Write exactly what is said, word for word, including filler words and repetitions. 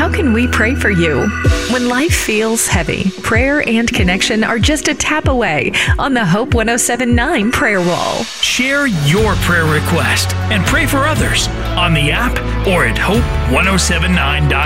how can we pray for you? When life feels heavy, prayer and connection are just a tap away on the Hope one oh seven point nine prayer wall. Share your prayer request and pray for others on the app or at hope ten seventy-nine dot com.